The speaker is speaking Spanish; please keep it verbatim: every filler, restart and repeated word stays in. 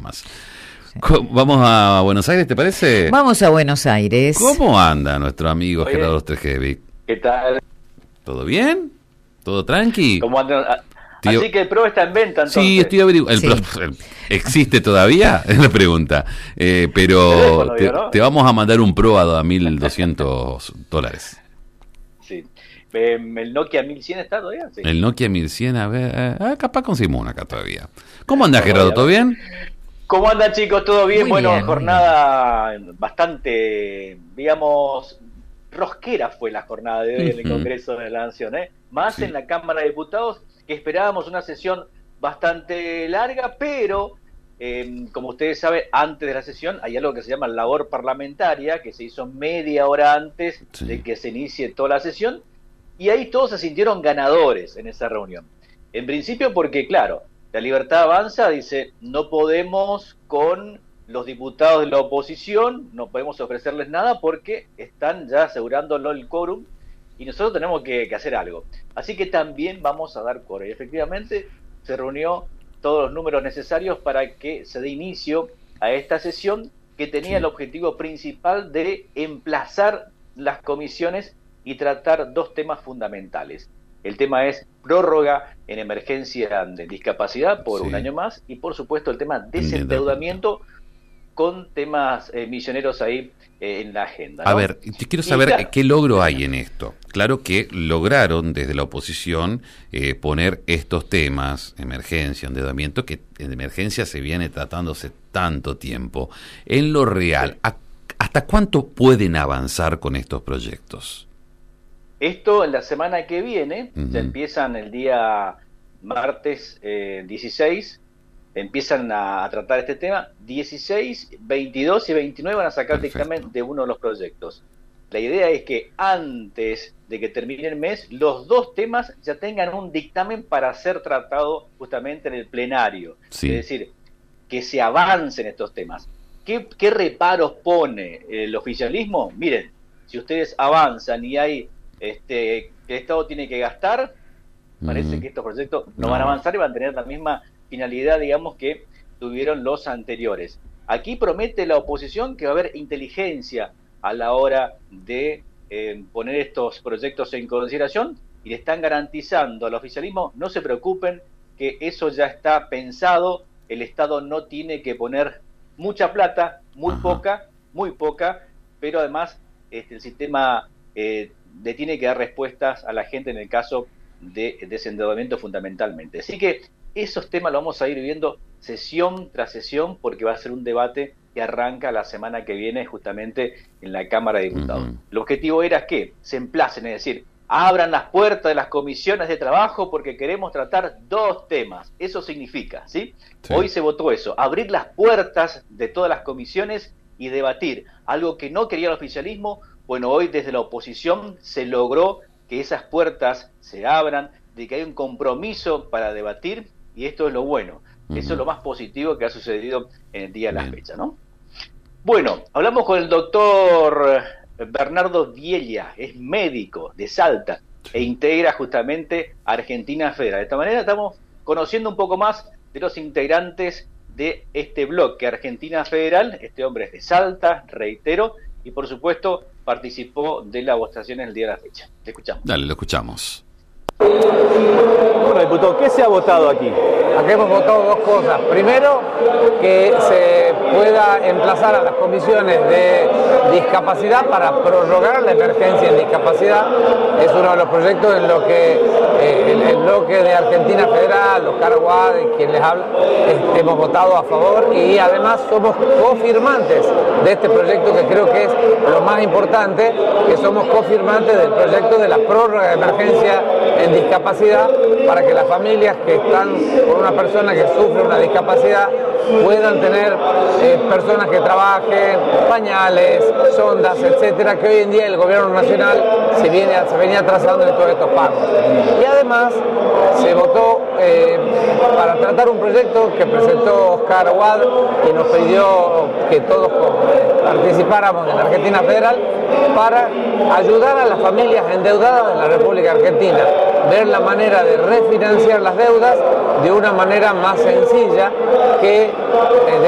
más. Vamos a Buenos Aires, ¿te parece? Vamos a Buenos Aires. ¿Cómo anda nuestro amigo Oye, Gerardo Strejevic? ¿Qué tal? ¿Todo bien? ¿Todo tranqui? ¿Cómo andan? Tío... Así que el Pro está en venta, entonces. Sí, estoy averiguando. ¿El Sí. Pro existe todavía? Es la pregunta. Eh, pero Teléfono, te, digo, ¿no? te vamos a mandar un Pro a mil doscientos dólares. Sí. Eh, ¿El Nokia mil cien está todavía? Sí. El Nokia mil cien, a ver, eh, ah, capaz conseguimos una acá todavía. ¿Cómo anda, Bueno, Gerardo? ya ¿Todo ves. bien? ¿Cómo andan, chicos? ¿Todo bien? Muy bueno, bien, muy jornada bastante, digamos, rosquera fue la jornada de hoy en el Ujú. Congreso de la Nación, ¿eh? Más Sí. en la Cámara de Diputados, que esperábamos una sesión bastante larga, pero, eh, como ustedes saben, antes de la sesión hay algo que se llama labor parlamentaria, que se hizo media hora antes Sí. de que se inicie toda la sesión, y ahí todos se sintieron ganadores en esa reunión. En principio porque, claro, La Libertad Avanza dice, no podemos con los diputados de la oposición, no podemos ofrecerles nada porque están ya asegurándolo el quórum y nosotros tenemos que, que hacer algo. Así que también vamos a dar quórum. Y efectivamente se reunió todos los números necesarios para que se dé inicio a esta sesión que tenía Sí. el objetivo principal de emplazar las comisiones y tratar dos temas fundamentales. El tema es prórroga en emergencia de discapacidad por Sí. un año más y, por supuesto, el tema desendeudamiento con temas eh, misioneros ahí eh, en la agenda, ¿no? A ver, te quiero Y saber claro, qué logro hay en esto. Claro que lograron desde la oposición eh, poner estos temas, emergencia, endeudamiento, que en emergencia se viene tratándose tanto tiempo. En lo real, ¿a- ¿hasta cuánto pueden avanzar con estos proyectos? Esto en la semana que viene, Ujú. ya empiezan el día martes eh, dieciséis, empiezan a, a tratar este tema. dieciséis, veintidós y veintinueve van a sacar Perfecto. dictamen de uno de los proyectos. La idea es que antes de que termine el mes, los dos temas ya tengan un dictamen para ser tratado justamente en el plenario. Sí. Es decir, que se avancen estos temas. ¿Qué, qué reparos pone el oficialismo? Miren, si ustedes avanzan y hay este que el Estado tiene que gastar, parece Ujú. que estos proyectos no, No. van a avanzar y van a tener la misma finalidad, digamos, que tuvieron los anteriores. Aquí promete la oposición que va a haber inteligencia a la hora de eh, poner estos proyectos en consideración y le están garantizando al oficialismo, no se preocupen, que eso ya está pensado, el Estado no tiene que poner mucha plata, muy Ajá. poca, muy poca, pero además este, el sistema eh, le tiene que dar respuestas a la gente en el caso de desendeudamiento fundamentalmente. Así que esos temas los vamos a ir viendo sesión tras sesión porque va a ser un debate que arranca la semana que viene justamente en la Cámara de Diputados. Ujú. El objetivo era que se emplacen, es decir, abran las puertas de las comisiones de trabajo porque queremos tratar dos temas. Eso significa, ¿sí? Sí. Hoy se votó eso, abrir las puertas de todas las comisiones y debatir. Algo que no quería el oficialismo, bueno, hoy desde la oposición se logró que esas puertas se abran, de que hay un compromiso para debatir, y esto es lo bueno. Ujú. Eso es lo más positivo que ha sucedido en el día de la Bien. fecha, ¿no? Bueno, hablamos con el doctor Bernardo Viella, es médico de Salta e integra justamente Argentina Federal. De esta manera estamos conociendo un poco más de los integrantes de este bloque Argentina Federal. Este hombre es de Salta, reitero, y por supuesto participó de la votación en el día de la fecha. Te escuchamos. Dale, lo escuchamos. Bueno, diputado, ¿qué se ha votado aquí? Aquí hemos votado dos cosas. Primero, que se pueda emplazar a las comisiones de discapacidad para prorrogar la emergencia en discapacidad. Es uno de los proyectos en lo que eh, el, el bloque de Argentina Federal, Oscar Aguad, de quien les habla, este, hemos votado a favor y además somos cofirmantes de este proyecto que creo que es lo más importante, que somos cofirmantes del proyecto de la prórroga de emergencia en discapacidad para que las familias que están con una persona que sufre una discapacidad puedan tener eh, personas que trabajen, pañales, sondas, etcétera, que hoy en día el gobierno nacional se, viene, se venía atrasando en todos estos pagos. Y además se votó eh, para tratar un proyecto que presentó Oscar Aguad y nos pidió que todos participáramos en la Argentina Federal para ayudar a las familias endeudadas de la República Argentina, ver la manera de refinanciar las deudas de una manera más sencilla que eh,